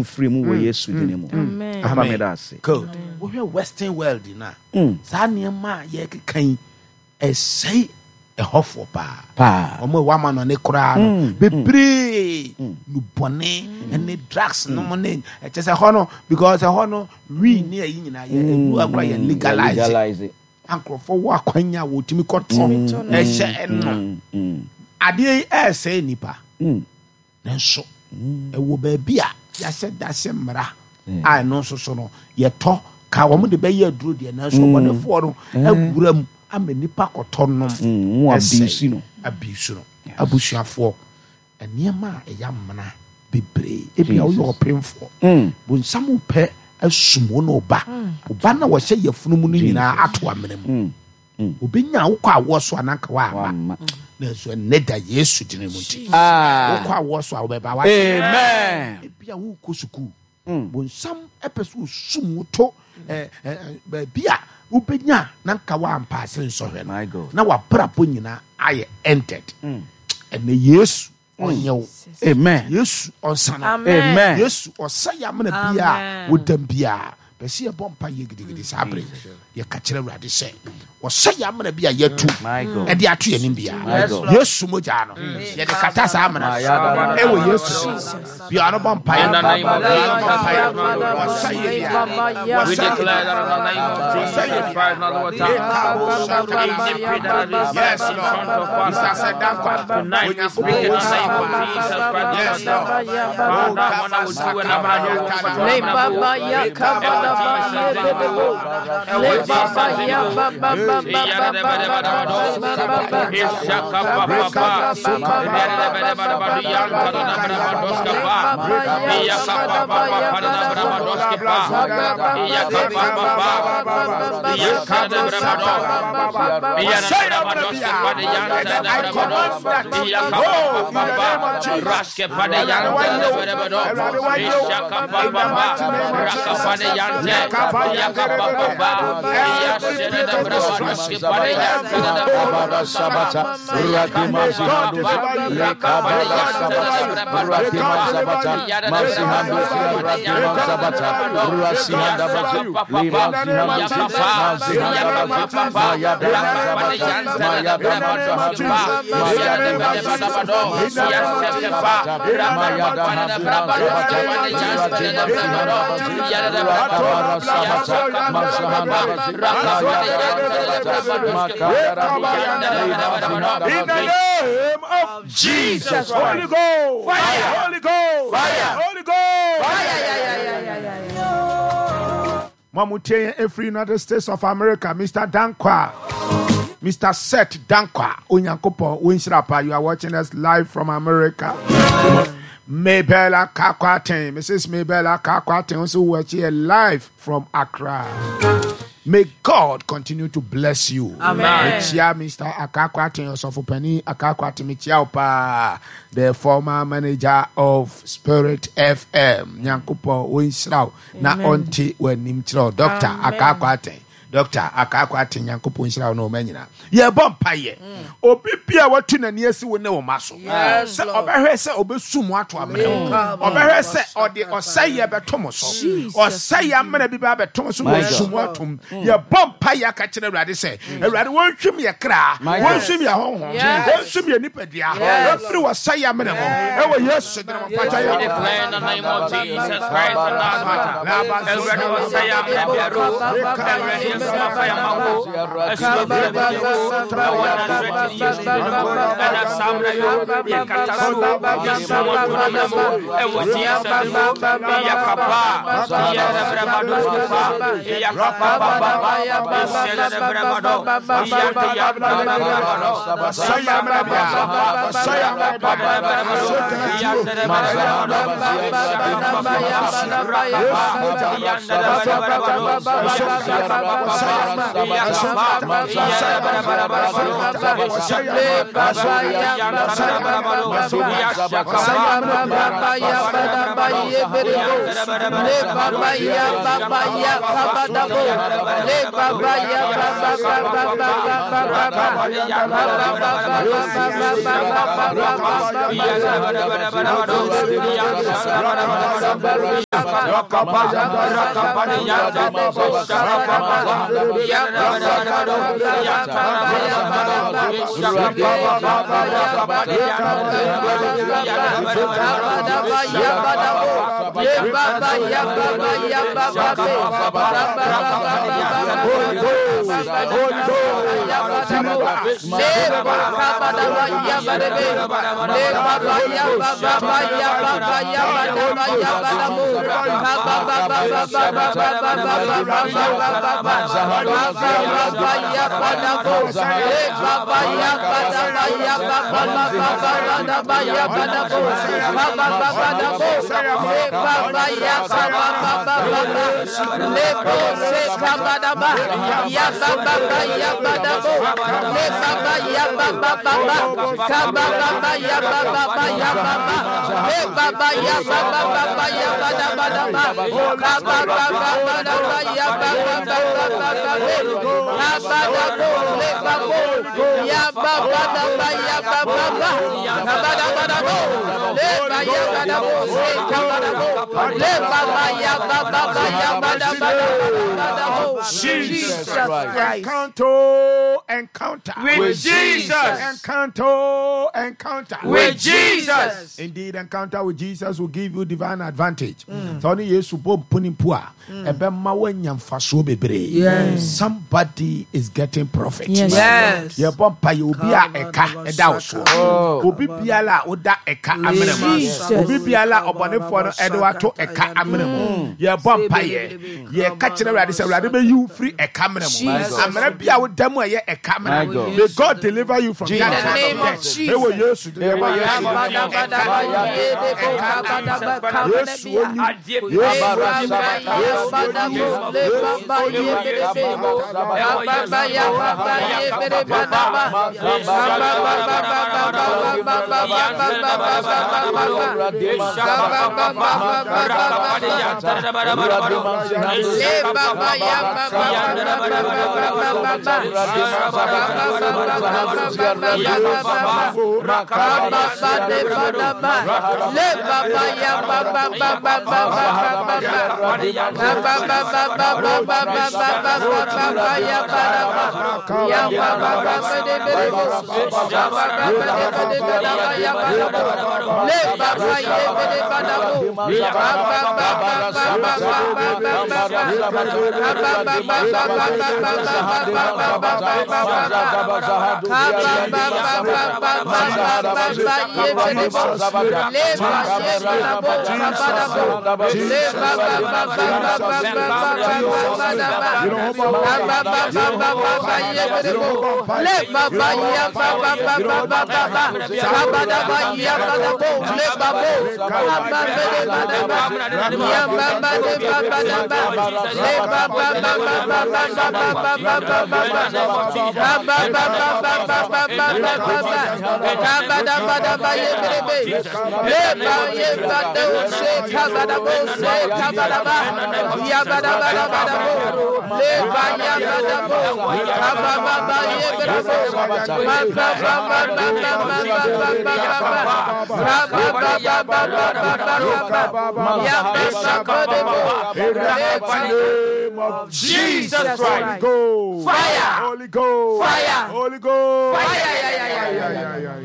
free mu we Yesu dine mu. Amen. Good. We are Western world na. Saa niema ye kekan say a hofo pa. Omo wa ma no ne kura no. Bebre no bone and the drugs no money. E just a hono because a hono we near yin na ye enu akura ye legalize it. Ankrofo wa kwanya wo timi koto. E hye eno. Ade e say nipa. Nenso e wo ba bia ya hye da hye mra. I no so no ye to ka wo mo de be ye aduro de na so wona fo no awuram amenipa kotonom mu abisi no abusuafo eniema eyamna bebre ebia wo yo pemfo bo nsamu pe asumo no ba na wo hye yafunu mu no nyina ato amenem obenya wo kwa wo so ananka wa ama na so neda Yesu dine mu nti wo kwa wo so a wo beba wa amen ebia wo kosuku bo nsam epeso sumo to bia ubenya nanka wa ampase nsohwe na wa prapo nyina aye entered and Yesu onye amen Yesu onsana amen Yesu osaya mena bia wodam bia bese ye bompa ye gidigidi sabre ye ka kire Awurade se osaya mena bia yetu e de ato ye nimbia Yesu moja no ye de kata sa mena ewo Yesu bia no bompa ye osaya bia we declare that in the name of Jesus Christ not what yes Lord Mr. Sedanko tonight we speak in the name of Jesus Christ yes Lord in the name of Jesus, Holy Ghost, fire, Holy Ghost, fire, Holy Ghost, fire. Mamutie every United States of America, Mr. Dankwa, Mr. Seth Dankwa, Onyankopo, Winsrapa, you are watching us live from America. Maybella Kakwaten, Mrs. Maybella Kakwaten, also watching live from Accra. May God continue to bless you. Amen. Mr. Akakwati Osofopani Akakwati Michiaupa, the former manager of Spirit FM. Nyankupo Winsrao na onti we nimtro Dr. Akakwati. Dr. Akakwati Nyankupo Winsrao no menina. Ye bompaye. Obi bia watu na niesi wo ne wo maso. Se obehwe se obesumu ato amene. Obehwe se ode osaye betomo so. Osaye amene bi ba betomo so osumu atom. Ye bompaye aka kire Awurade se. Awurade wonhwem ye kra. Wonhwem ye honhom. Wonhwem ye nipadua. Every osaye amene mo. Ewo Yesu de mo pacha ye. Declare in the name of Jesus Christ of Nazareth. Awurade osaye amene biaro. Awurade osaye amene Jesus Christ. Encounter with Jesus. Encounter with Jesus. Indeed, encounter with Jesus will give you divine advantage. So only Yesu bo punipua. Somebody is getting profit. Yes. Ye bompa ye obi a eka eda oso. Obi biala oda eka amenemu. Obi biala obonefo no edo ato eka amenemu. Ye bompa ye ka kire Awurade se Awurade be you free eka amenemu. Amara bia oda mu ye eka amenemu. May God deliver you from that kind of death. Ewo Yesu de ba Jesus Christ. Go. Fire. Holy Ghost. Fire. Holy Ghost. Fire.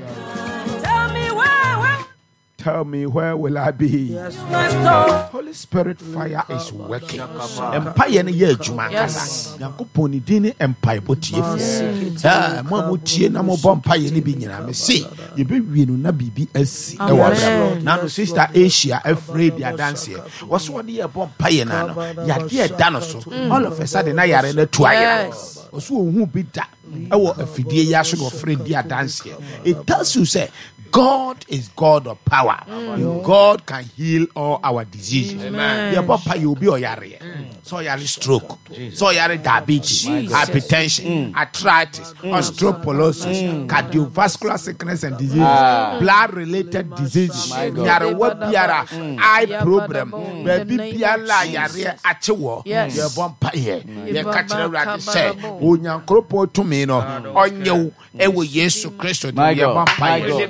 Tell me where will I be? Yes. Holy Spirit fire is working. Empire ne ye adwuma kasa. Yankopon ni din ne empire botiefo. Mo amotie na mo bom empire ne bi nyina me se ye be wienu na bibi asi e wa bra. Na no sister Asia afraid ya dance. Was what ye bom empire na no. Ya de da no so. All of a sudden na yare na tu ayere. Oso ohun bi da. E wo afidie ya so no friend dia dance. It tells you say God is God of power. God can heal all our diseases. Amen. Your papa you be oyare. So you are stroke. So you are diabetes, hypertension, arthritis, osteoporosis, cardiovascular sickness and disease, blood-related diseases, eye problem, baby biala yare achewo, ye vampire, ye kachira say, unyankropo to me no, on you, ewe Yesu Christo, ye vampire.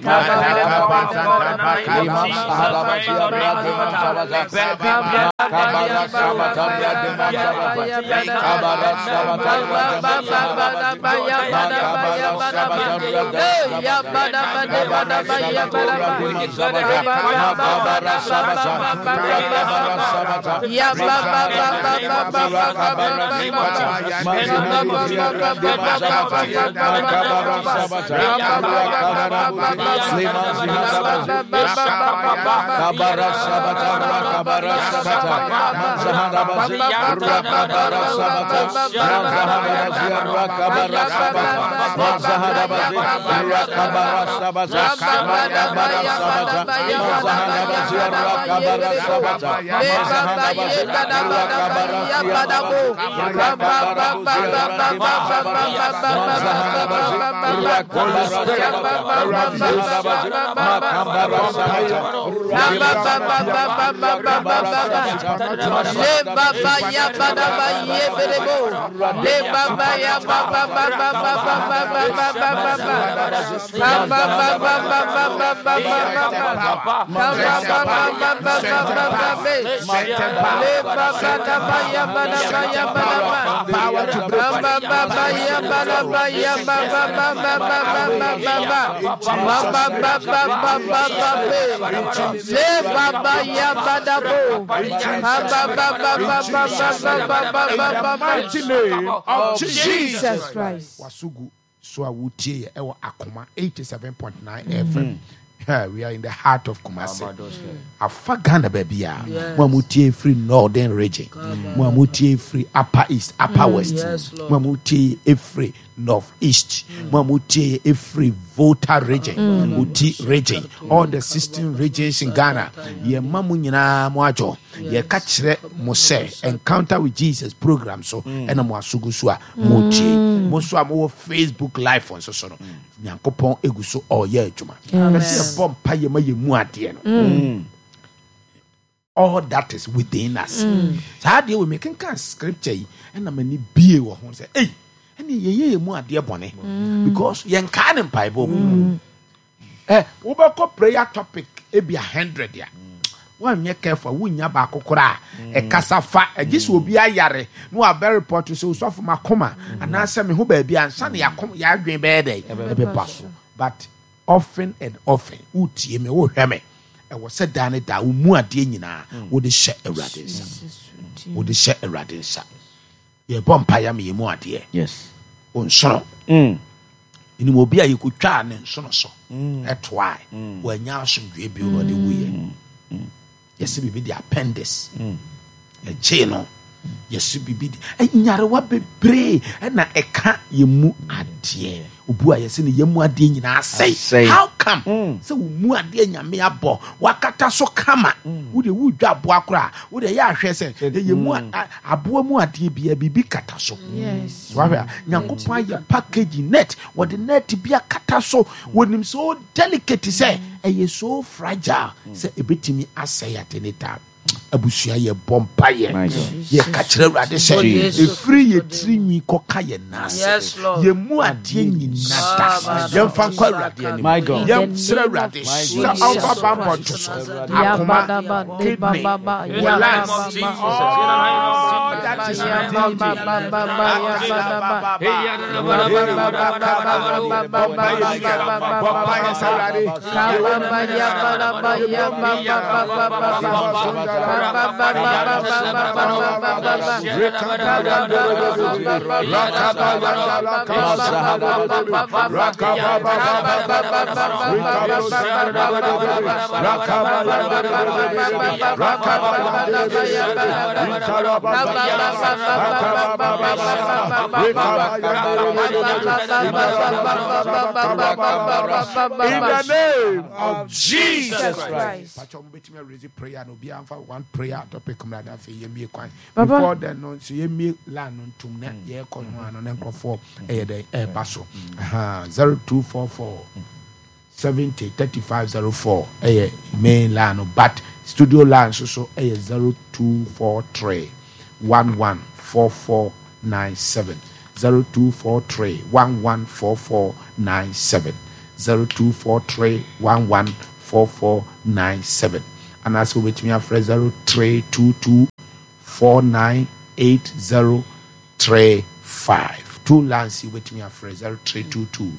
Jesus Christ. Wasugu so awutie ewo akoma 87.9 FM. We are in the heart of Kumasi. Afagana baby ya. Mwamutie free northern region. Mwamutie free upper east, upper west. Mwamutie free northeast. Mwamutie free Volta region. Uti region. All the 16 regions in Ghana. Ye mamu nyina mwajo. Ye kachre mose encounter with Jesus program so ena mwasugu swa mutie. Moswa mo Facebook live on so so no. Nyankopon eguso oye adwuma. All that is within us. So how do we make scripture and I'm any be wo ho say hey any ye mu ade bone because yen kan in Bible we go prayer topic e be 100 ya one ye careful wunya ba kokora e kasafa e gisi obi ayare no a very report so so for makoma and answer me ho ba bia ansa na yakom ya adwen be dey e be paso but often and often utie me wo hweme e wo se dan da wo mu ade nyina wo de hye awurade nsa wo de hye awurade nsa ye bompa ya me mu ade Yes. onsono ini mo bia yekotwa ne nsono so etoa wo anya asomdwe bi no de wuye yesi bibi di appendix e cheno yesi bibi di nyarewa bebre na eka yemu ade obu a yesi ne yemu ade nyina asai how come so mu ade nyame abo wakata so kama wo de wudwa abo akora wo de ya ahwe se yemu abo mu ade bia bibi kata so Yes. wahwe nyankopon ya package net wo de net bia kata so wonim so delicate say e so fragile say ebetimi asai atenita abusua ye bompaye ye kachira urade se e free ye trinwi koka ye nas ye mu ade nyinada ye mfa kwa urade ani My God. ye sra urade sa amba bamba toso akoma kidney in the name of Jesus Christ. Prayer no be 1 prayer topic kumrada fe yemi kwan Baba. before then no so yemi la no ntum na ye ko no ano na nkrofo e de e baso 0244 70 3504 main line no but studio line so 0243 114497 0243 114497 0243 114497 and also with me after 0322 498035 two lines with me after 0322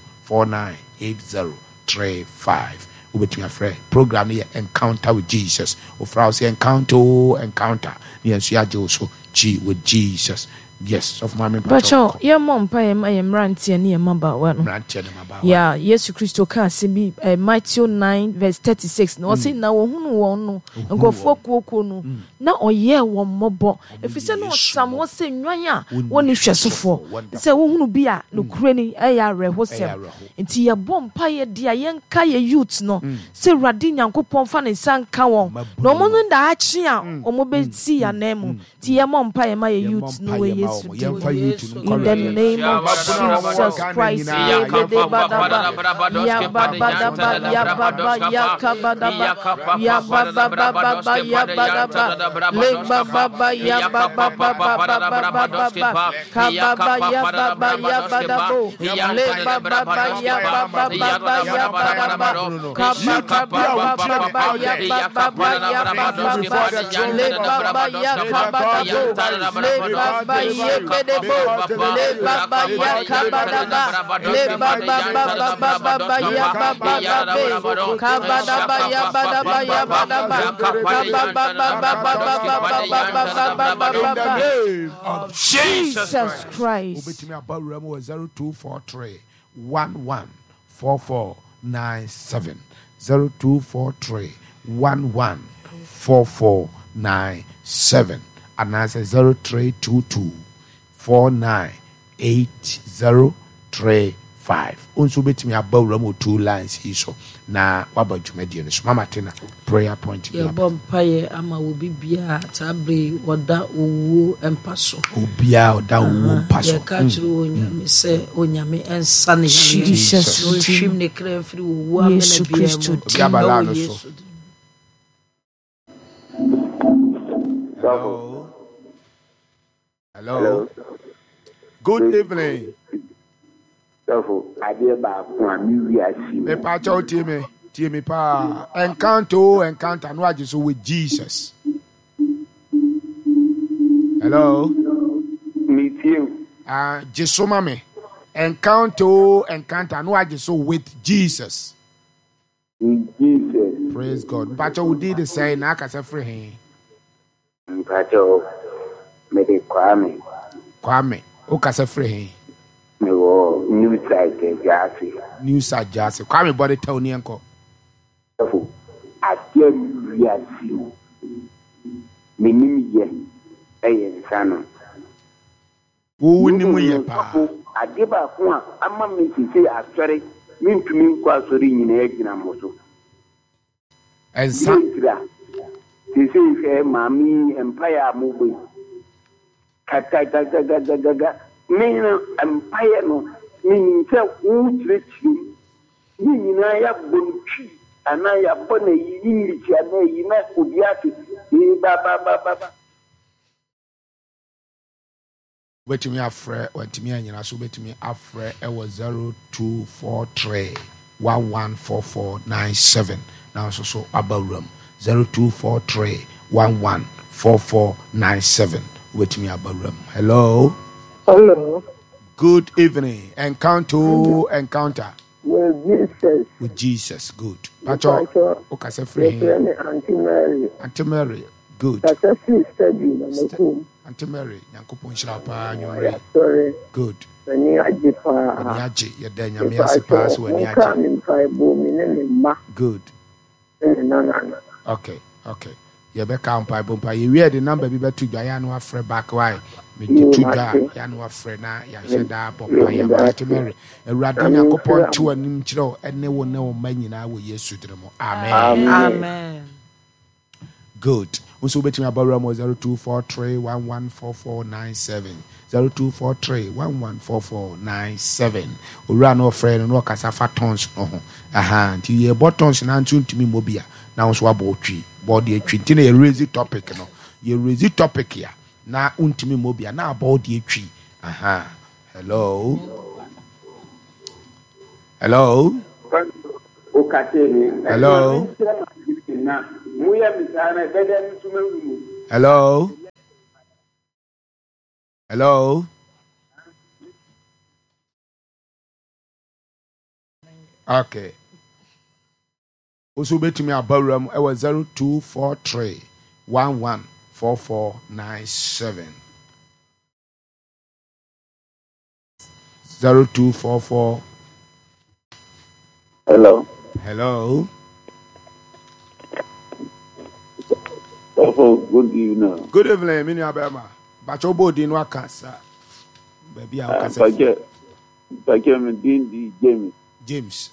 498035 with me after program here Encounter with Jesus of us encounter yes yeah also G with Jesus. Yes, of my Bacho, your mom pay I am ranty and near Mamba one. Yeah, yes, Christo can see me Matthew 9 verse 36. No, say now who no and go for no. Now or yeah one mobo. If you say no, some was saying Raya, one is just for. Say who be a no cranny a rehosem. Until your bomb pie dear young kaya youths no. Say Radin and coupon fan and san cow. No more than that, chia or mobile see a name. Tia mom pie my youths no way. In the name of Jesus Christ, Jesus Christ. 0243 114497 0243 114497 and answer 0322 498035. Also bet me about Ramo two lines here so na waba jumedi so mama tena prayer point ya bompaye ama obi bia tabre oda owu empaso obia oda owu empaso ya ka chiro onyame se onyame ensa ne Jesus no hwim ne kra firi owu amena bia mu gabala no so. Hello. Good evening. So, I did about one me pa cho tie me pa encounter no aje so with Jesus. Hello. Meet you. Jesus mame. Encounter no aje so with Jesus. Jesus. Praise God. Pa cho did the say na aka say free hin. Pa cho me de Kwame. O ka say free hin. Me wo new side Jase. Kwame body tell ni enko. So, I tell you, me ye. Sano. Wo ni mu ye pa. Adeba ko a ama me say asori me ntumi nkwa asori nyina agina moso. Ensa. Say mami empire mugbe. Kaka. Me na empire no. Me say uchirechi. Me na ya bonchi. Ana ya bona yinlichi ana yina obiati. Ba. Wait me afre, wait me anyina so wait me afre e was 0243 114497. Now so abawram 0243 114497. Wait me abawram. Hello. Good evening. Encounter. With Jesus. Good. Pacho. Okay, say free. Auntie Mary. Good. Auntie Mary. Yankopon shirapa nyumre. Good. Ni aje pa. Ni aje. Ya da nyame asipa so ni aje. Good. Okay. You be count by bumper. You wear the number be better to ya no afre back why. Me di to ya no afre na ya sheda bumper ya Auntie Mary. Ewurade Yankopon tu anim kire ene wo na wo manyina wo Yesu diremo. Amen. Amen. Good. Also, between about 0243114497. 0243114497. Ura no friend no kasafa tons no ho. Aha, nti ye buttons na ntu ntimi mobia. Na nso abo twi. Body twi. Nti na ye raise topic no. Ye raise topic ya. Na untimi mobia na body twi. Aha. Hello. Hello. Hello. Hello. Hello. Okay. Also bet me about room. I was 0243 114497. 0244. Hello. Hello. Oh, good evening. Good evening, Mini Abema. But your body no cancer. Baby, I'll James.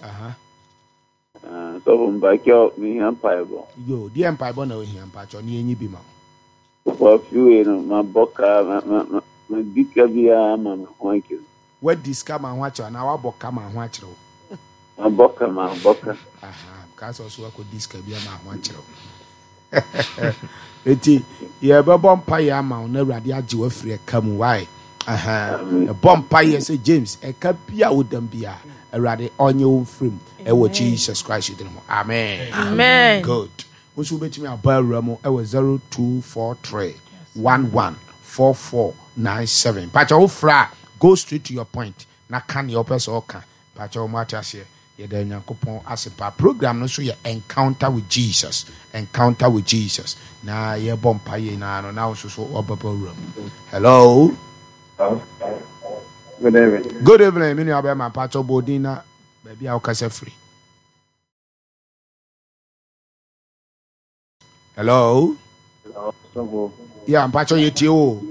So from back out, me empire. Yo, the empire no here, but you need to be more. For a few, my boca, my big caviar, my wanking. What this come and watch on our book come and watch you. My boca. Because also I could disc be a man watch you. Eti ye be bompire ama na Awurade age wa free kam why a bompire say James e ka bia wodam bia Awurade onye wo free e wo Jesus Christ din mo amen Amen. Good wo betimi abawura mo e wo 0243 114497 pacha wo fra go straight to your point na kan your person oka pacha wo matiase ye da Nyankopon asepa program no so ye encounter with Jesus na ye bompa ye na no na so obaba room. Hello. Good evening me no abema pacho bodina baby a okase free. Hello. Yeah, pacho ye tie o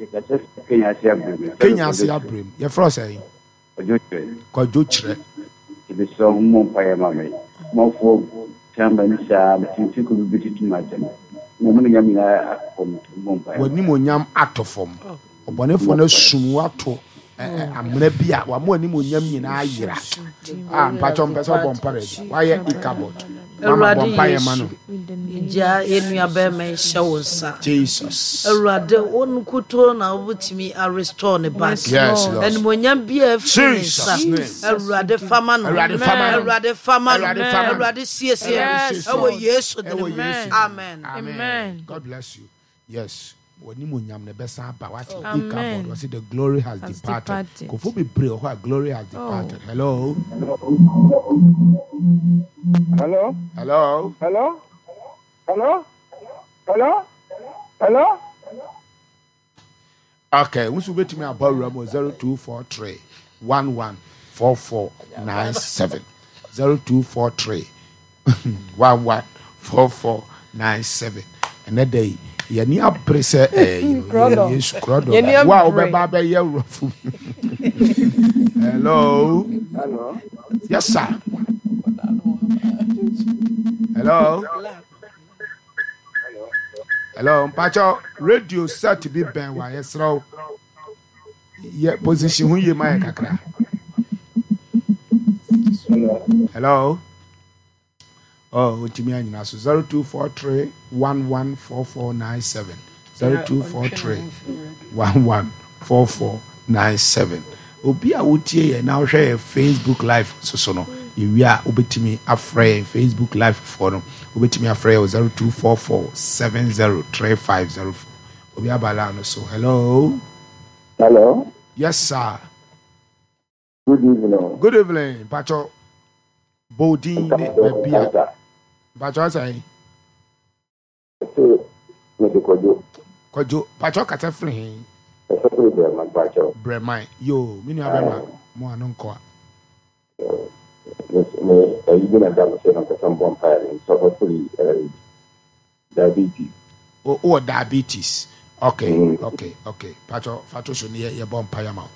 Kenya Asia Brim ye fro say Kojo Chire It is so mumpire, mammy. More for Chambanisha, but you could be too much. Woman, Yamina, Mumpire. When Nimonyam atofom obonefo na sum wato amna bia wa mo animonyam nyina ayira mpacho mpesa bompare why ikabot mama bompaye mano ja enua be men shawonsa Jesus Awurade onkuto na obutimi a restore ne back yes Lord animonyam bia Jesus Awurade fama no Awurade siesie ewo Yesu de amen God bless you yes Wanimonyam ne besa ba wati ikabod was the glory has departed kofo be pray who glory has departed. Hello. Okay, we should bet me about 0243 114497 0243 114497 and that day yani aprese Yesu krodo wa obeba be ye rofu. Hello. Yes sir. Hello mpacho radio set bi ben wa yesro ye position hu ye mai kakra. Hello. Oh, Jimmy Anyina so 0243 114497 0243 114497. Obi a wotie ye na hwe Facebook live so no ye wi a obetimi afre Facebook live for no obetimi afre 0244703504 obi abala no so. Hello. Yes sir. Good evening Pacho Bodin Bebia Pacho say Kojo Pacho kata free Bremai yo mini abema mo anonko you gonna damn say on some vampire so hopefully diabetes. Oh diabetes. Okay. Pacho so near your vampire mouth.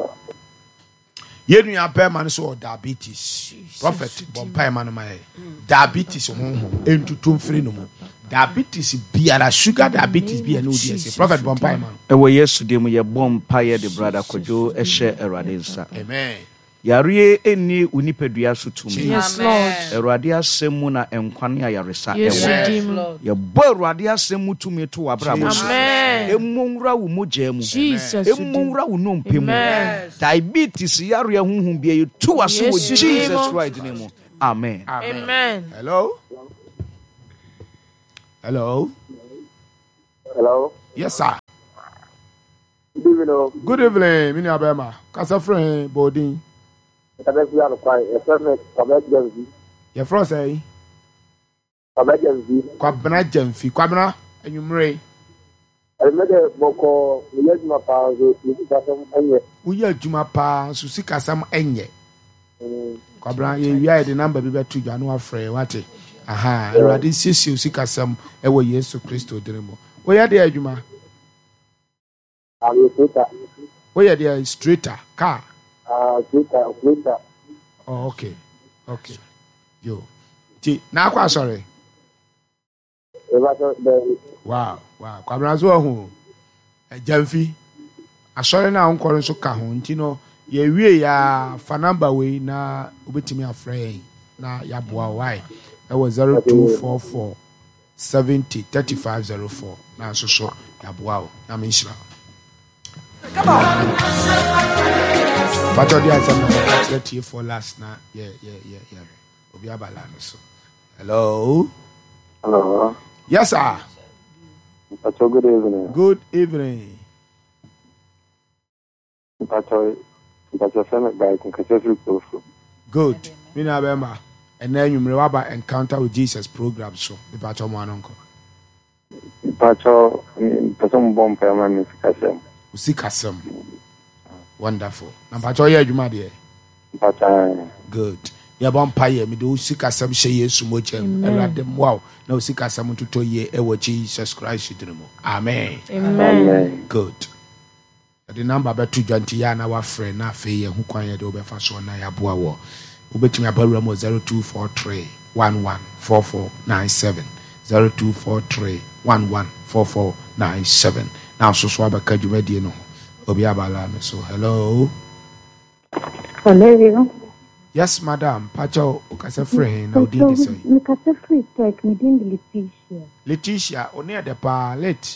Yenu ya pe man so diabetes. Prophet vampire man my diabetes entutum free no mu. diabetes biara sugar diabetes bi ene odi ese prophet bompai man Ewo Yesu dem ye bom paye de brother Kojo ehye Erade nsa. amen Yare eni unipadua so tumi. Yes, Lord. Erade asemu na enkwane ayaresa Yes, ewo. Lord. Ye bo Erade asemu tumi to wabrabo. Amen. Emonwura wo mogemu. Jesus. Emonwura wo nompemu. Amen. Diabetes yare huhum bia ye tu aso wo Yes, Jesus Lord. right name. Amen. Amen. hello Hello. yes sir Good evening. good evening mini abema kasa friend bodin That's we are quite a perfect emergency. your friend say Emergency. kwabena jamfi kwabena enwumre I remember Boko, the legend of our uye adwuma pa so sika sam enye kwabena ye wia de number bi betu dwa no afre wate aha Erade siesie sika sam ewo Yesu Kristo diremo oya de adwuma I'm a Twitter. oya de straighter car Twitter. oh okay yo ti na kwa sorry wow kwabena zo ho jamfi asɔre na wonkɔre nso ka ho nti no yɛwie ya fa number wei na wobɛtumi afrɛ yɛn na yɛaboa wo wae ɛwɔ 0244 70 3504 na nso so yɛaboa wo na menhyira patɔ de asɛm na wɔkyerɛ tie for last na obi abala no so hello yes sir That's a good evening. good evening That's a family bike and Catholic also. good me na bema and then you remember encounter with Jesus program so the patch of one uncle Pacho, person bomb permanent casem. usikasem wonderful na patch of adwuma de Pacho, good ya bon paye me do usikasem hye Yesu mochem Erade wow na usikasem tuto ye ewo Jesus Christ dirimo amen Amen. good the number betu dwanti ya na wa frɛ na afei ye hu kwan ye de obefa so na ya boa wo obetumi abawura mo 0243 114497 0243 114497 now so abaka dwumadie no obi abala no so hello yes madam pacho okasa frɛ na odi de say Me kasa free tech me din Letitia one de pa late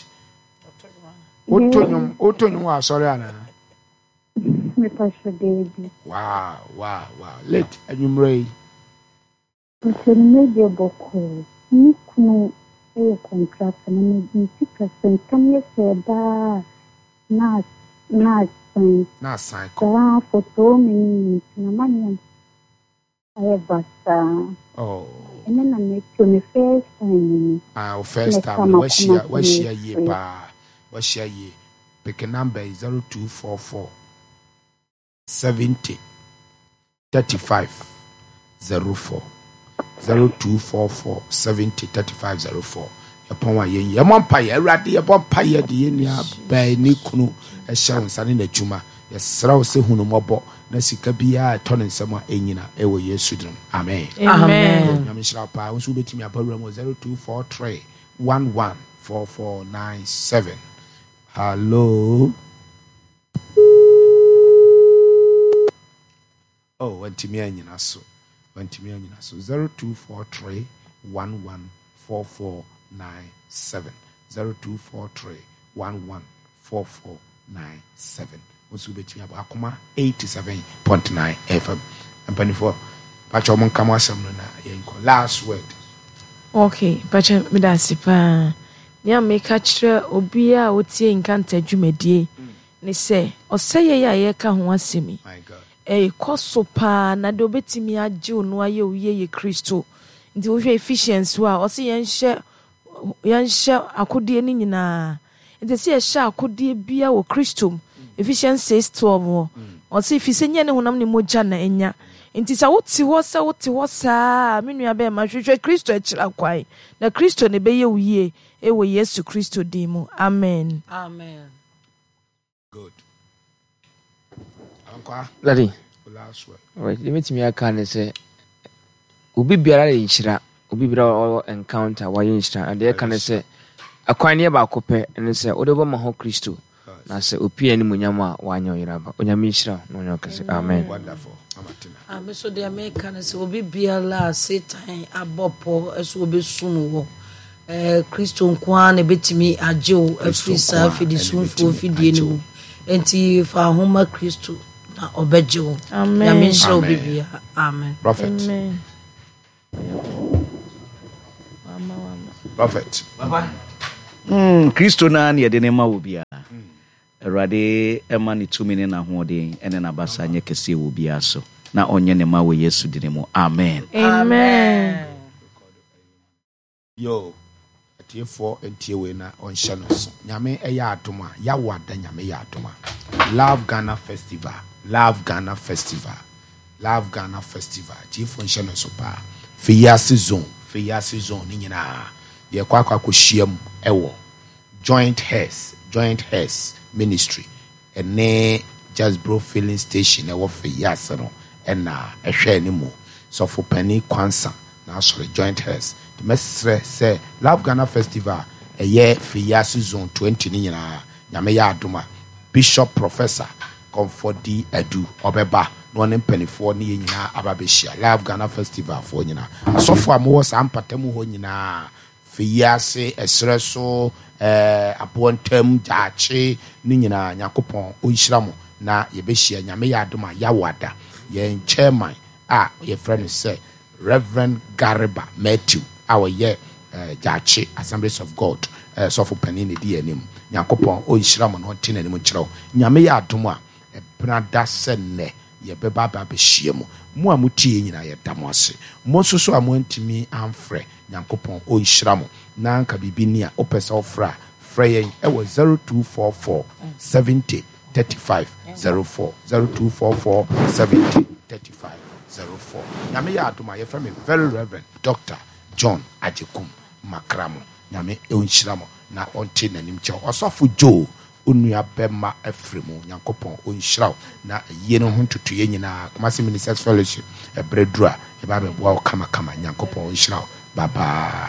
otonyum wa sorry ana me pastor baby. wow late anwumrei Nse media boko. Ni kunu e contract na me di sika sentam ye seba na sign. na sign ko Kaya photo me na manya. Aye basta. oh And then I make me first time. first time Let's washia come up ye with pa washia ye pick a number is 0244 70 35 04 0244 70 35 04 yapon wa yen yemon pa ye Erade yebon pa ye de ye nua ba ni kunu ehye wonsa ne n'adwuma yesra wo se hunu mɔbɔ na sika bia to ne nsɛm a enyina ewo Yesu dim amen Amen. nyame hyira pa wo so betimi abawura mo 0243 114497 hello oh wantimi anyina so 0243 114497 0243 114497 also betimi abakoma 87.9 FM ampanifo pacho mon kama asem no na yenko last word Okay, pacha me da sipa. Nya me ka kire obi a otie nkanta dwumadie. Ne se oseye ya ye ka ho asemi. my god Koso pa na de obetimi agye no aye oye ye Kristo. Nti wo hwe efficiency wa ose yenhye akodie ni nyina. Nti se ye hye akodie bia wo Kristo. Ephesians 6:12. Ose fisenye ne honam ne mogya na enya. Nti sa wote ho saa menua be ma hwehwe Kristo akira kwai. Na Kristo ne beye wuye ewo Yesu Kristo dimu. Amen. good ankwa Daddy, last word alright, let me aka ne say obi biara le nhyira obi bira o encounter why insta and they can say akwan ne ba kopɛ ne sɛ odobo ma ho Kristo na sɛ opi ani munyama wanyo yiraba onyame inshira no nyo kase amen. Wonderful. Amatina. So the American is will be biala Satan abopo as will be soon wo. Kristo nkwan ebetimi agyew afri sa fidi sunfo fidi enu. Enti fa homa Kristo na obegyew. Amen. Nyame nhyira obibia. Amen. Prophet. Amen. Prophet. Kristo na ne de ne ma wo bia. Erade ema ne tumi ne na hoden ene na basa nye kese wo bia so. Na onye ne ma wo Yesu dine mu. Amen. Amen. Yo. Atiefo entiewe na onhye no so. Nyame eya adoma, ya wada nyame ya adoma. Love Ghana Festival. Love Ghana Festival. Love Ghana Festival. Atiefo onhye no so pa. Fiyasi zone ni nyina. Ye kwa hyiam ewo. Joint Hairs Ministry. Ene Just Bro Filling Station ewo Fiyasi no. Ena ehwe ni mu. So for penny kwansa na sorry Joint Hairs. The message say Love Ghana Festival a year Fiyasi zone 20 ni nyina. Nyame ya adoma. Bishop Professor Comfort D Edu Obeba no ne mpanifo ne nyina ababehia Love Ghana Festival for nyina. Asofo amowo sampatamu ho nyina Fiyasi esreso apontam jaache ni nyina Yakopon oyihramo na yebehia nyame ya adoma ya wada ye chairman ye friend say Reverend Gariba Matthew our ye jaache Assemblies of God so for penini di anim Yakopon oyihramo no tin anim kyerɛw nyame ya adoma brada senne ye beba ba behia mu a mutie nyina ye damo ase mo soso amontimi amfrɛ Yakopon oyihramo na nka bibini a opesa ofra frɛ ewo 0244 70 35 04 0244 70 35 04 nyame ya adoma ye from very reverend Dr. John Ajekum Makramo nyame onhyiramo na onte nanim kyɛw osofo Joe onua bema afrimu Yakopon onhyiraw na ye no hontoto ye nyina Kumasi Ministers Fellowship ebredura e ba beboa kama Yakopon onhyiraw baba